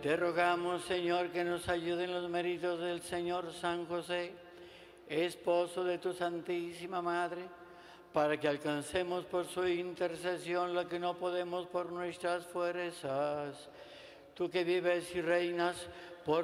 Te rogamos, Señor, que nos ayuden los méritos del Señor San José, esposo de tu Santísima Madre, para que alcancemos por su intercesión lo que no podemos por nuestras fuerzas. Tú que vives y reinas por